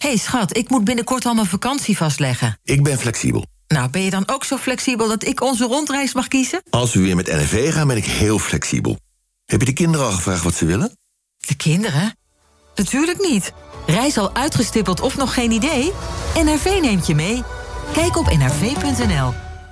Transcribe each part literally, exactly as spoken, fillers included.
Hé hey schat, ik moet binnenkort al mijn vakantie vastleggen. Ik ben flexibel. Nou, ben je dan ook zo flexibel dat ik onze rondreis mag kiezen? Als we weer met N R V gaan, ben ik heel flexibel. Heb je de kinderen al gevraagd wat ze willen? De kinderen? Natuurlijk niet. Reis al uitgestippeld of nog geen idee? N R V neemt je mee. Kijk op n r v punt n l.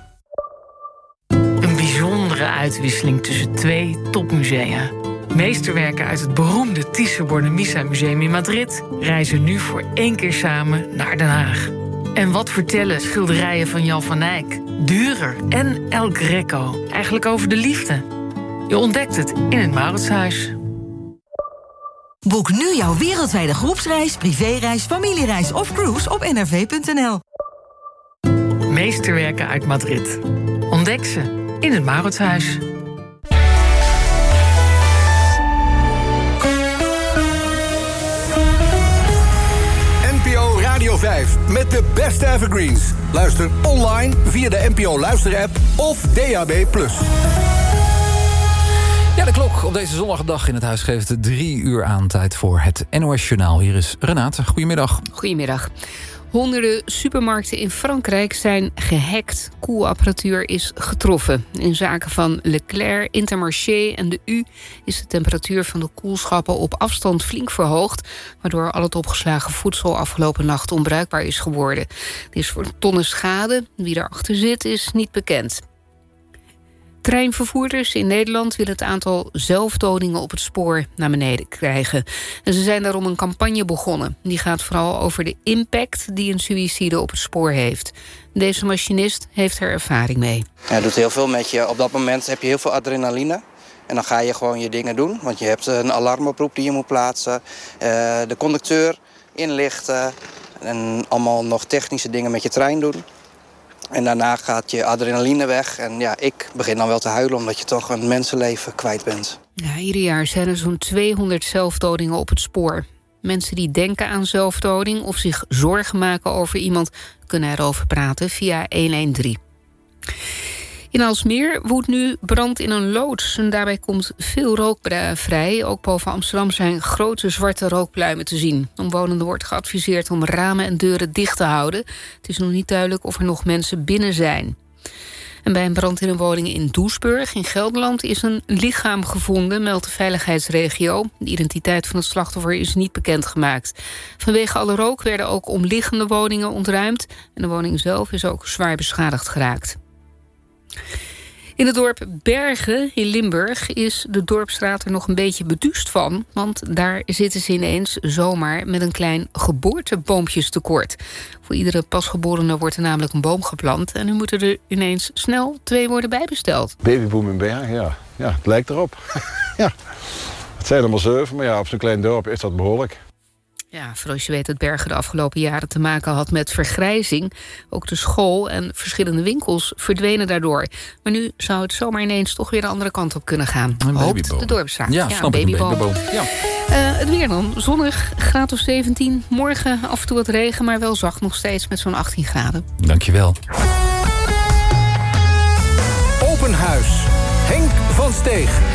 Een bijzondere uitwisseling tussen twee topmusea. Meesterwerken uit het beroemde Thyssen-Bornemisza Museum in Madrid reizen nu voor één keer samen naar Den Haag. En wat vertellen schilderijen van Jan van Eyck, Dürer en El Greco eigenlijk over de liefde? Je ontdekt het in het Mauritshuis. Boek nu jouw wereldwijde groepsreis, privéreis, familiereis of cruise op n r v punt n l. Meesterwerken uit Madrid. Ontdek ze in het Mauritshuis. N P O Radio vijf met de beste evergreens. Luister online via de N P O Luister-app of D A B plus. Ja, de klok op deze zonnige dag in het huis geeft drie uur aan. Tijd voor het N O S-journaal. Hier is Renate. Goedemiddag. Goedemiddag. Honderden supermarkten in Frankrijk zijn gehackt. Koelapparatuur is getroffen. In zaken van Leclerc, Intermarché en de U is de temperatuur van de koelschappen op afstand flink verhoogd, waardoor al het opgeslagen voedsel afgelopen nacht onbruikbaar is geworden. Er is voor tonnen schade. Wie erachter zit is niet bekend. Treinvervoerders in Nederland willen het aantal zelfdodingen op het spoor naar beneden krijgen. En ze zijn daarom een campagne begonnen. Die gaat vooral over de impact die een suïcide op het spoor heeft. Deze machinist heeft er ervaring mee. Ja, het doet heel veel met je. Op dat moment heb je heel veel adrenaline. En dan ga je gewoon je dingen doen. Want je hebt een alarmoproep die je moet plaatsen. Uh, de conducteur inlichten. En allemaal nog technische dingen met je trein doen. En daarna gaat je adrenaline weg. En ja, ik begin dan wel te huilen omdat je toch een mensenleven kwijt bent. Ja, ieder jaar zijn er zo'n tweehonderd zelfdodingen op het spoor. Mensen die denken aan zelfdoding of zich zorgen maken over iemand kunnen erover praten via honderddertien. In Aalsmeer woedt nu brand in een loods. En daarbij komt veel rook vrij. Ook boven Amsterdam zijn grote zwarte rookpluimen te zien. Omwonenden wordt geadviseerd om ramen en deuren dicht te houden. Het is nog niet duidelijk of er nog mensen binnen zijn. En bij een brand in een woning in Doesburg in Gelderland is een lichaam gevonden, meldt de veiligheidsregio. De identiteit van het slachtoffer is niet bekendgemaakt. Vanwege alle rook werden ook omliggende woningen ontruimd. En de woning zelf is ook zwaar beschadigd geraakt. In het dorp Bergen in Limburg is de dorpsraad er nog een beetje beduust van. Want daar zitten ze ineens zomaar met een klein geboorteboompjestekort. Voor iedere pasgeborene wordt er namelijk een boom geplant. En nu moeten er ineens snel twee worden bijbesteld. Babyboom in Bergen, ja. Ja, het lijkt erop. Ja. Het zijn er maar zeven, maar ja, op zo'n klein dorp is dat behoorlijk. Ja, voor als je weet dat Bergen de afgelopen jaren te maken had met vergrijzing. Ook de school en verschillende winkels verdwenen daardoor. Maar nu zou het zomaar ineens toch weer de andere kant op kunnen gaan. Een Hoopt babyboom. de dorpsraad. Ja, ja, snap een ik, babyboom. een babyboom. Ja. Uh, het weer dan. Zonnig, graad of zeventien. Morgen af en toe wat regen, maar wel zacht nog steeds met zo'n achttien graden. Dankjewel. Open Huis. Henk van Steeg.